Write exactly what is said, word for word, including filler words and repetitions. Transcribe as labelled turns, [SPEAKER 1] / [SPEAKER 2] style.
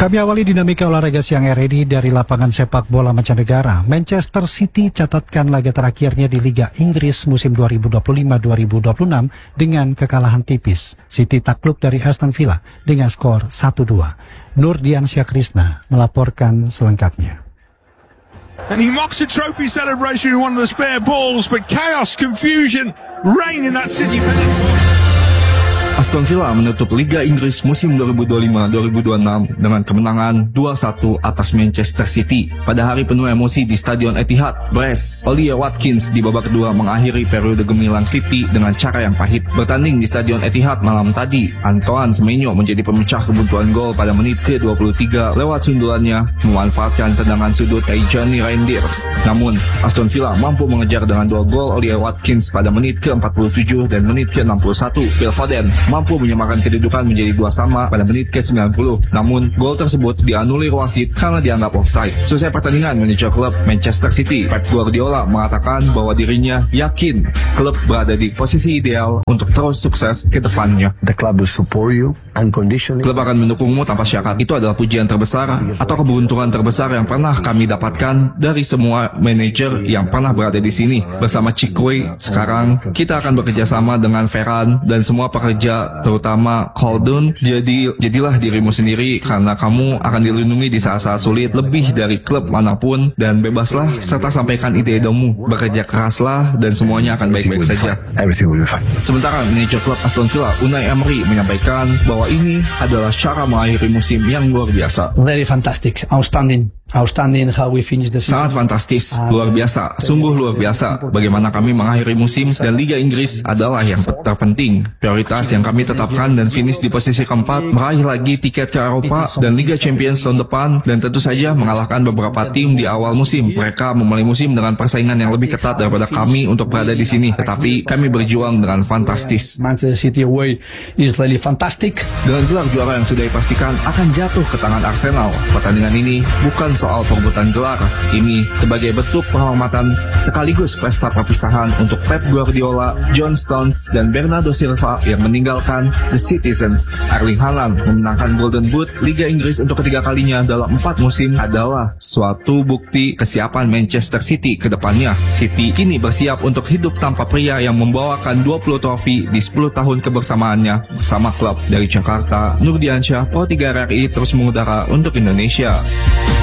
[SPEAKER 1] Kami awali dinamika olahraga siang R ini dari lapangan sepak bola mancanegara. Manchester City catatkan laga terakhirnya di Liga Inggris musim dua ribu dua puluh lima dua ribu dua puluh enam dengan kekalahan tipis. City takluk dari Aston Villa dengan skor satu dua. Nur Diansyah Krisna melaporkan selengkapnya.
[SPEAKER 2] And he mocks a trophy celebration in one of the spare balls, but chaos, confusion reign in that City penalty.
[SPEAKER 3] Aston Villa menutup Liga Inggris musim dua ribu dua puluh lima dua ribu dua puluh enam dengan kemenangan dua satu atas Manchester City. Pada hari penuh emosi di Stadion Etihad, Brest, Ollie Watkins di babak kedua mengakhiri periode gemilang City dengan cara yang pahit. Bertanding di Stadion Etihad malam tadi, Antoine Semenyo menjadi pemecah kebuntuan gol pada menit ke dua puluh tiga lewat sundulannya memanfaatkan tendangan sudut Tijani Reinders. Namun, Aston Villa mampu mengejar dengan dua gol Ollie Watkins pada menit ke empat puluh tujuh dan menit ke enam puluh satu. Phil Foden mampu menyamakan kedudukan menjadi dua sama pada menit ke sembilan puluh. Namun, gol tersebut dianulir wasit karena dianggap offside. Selesai pertandingan, manajer klub Manchester City, Pep Guardiola, mengatakan bahwa dirinya yakin klub berada di posisi ideal untuk terus sukses ke depannya.
[SPEAKER 4] The club will support you unconditionally.
[SPEAKER 3] Klub akan mendukungmu tanpa syarat. Itu adalah pujian terbesar atau keberuntungan terbesar yang pernah kami dapatkan dari semua manajer yang pernah berada di sini. Bersama Chikwe, sekarang kita akan bekerja sama dengan Ferran dan semua pekerja, terutama Khaldun. Jadi jadilah dirimu sendiri karena kamu akan dilindungi di saat-saat sulit lebih dari klub manapun, dan bebaslah serta sampaikan ide-idemu. Bekerja keraslah dan semuanya akan baik-baik saja. Sementara manajer klub Aston Villa, Unai Emery, menyampaikan bahwa ini adalah cara mengakhiri musim yang luar biasa.
[SPEAKER 5] Very fantastic, outstanding. Outstanding how we finish the season.
[SPEAKER 3] Sangat fantastis, luar biasa, sungguh luar biasa. Bagaimana kami mengakhiri musim, dan Liga Inggris adalah yang terpenting. Prioritas yang kami tetapkan dan finish di posisi keempat, meraih lagi tiket ke Eropa dan Liga Champions tahun depan, dan tentu saja mengalahkan beberapa tim di awal musim. Mereka memulai musim dengan persaingan yang lebih ketat daripada kami untuk berada di sini, tetapi kami berjuang dengan fantastis.
[SPEAKER 5] Manchester City away is really fantastic.
[SPEAKER 3] Dengan gelar juara yang sudah dipastikan akan jatuh ke tangan Arsenal, pertandingan ini bukan soal perebutan gelar. Ini sebagai bentuk penghormatan sekaligus pesta perpisahan untuk Pep Guardiola, John Stones, dan Bernardo Silva yang meninggalkan The Citizens. Erling Haaland memenangkan Golden Boot Liga Inggris untuk ketiga kalinya dalam empat musim adalah suatu bukti kesiapan Manchester City ke depannya. City kini bersiap untuk hidup tanpa pria yang membawakan dua puluh trofi di sepuluh tahun kebersamaannya bersama klub. Dari Jakarta, Nur Diansyah, Pro tiga R I terus mengudara untuk Indonesia.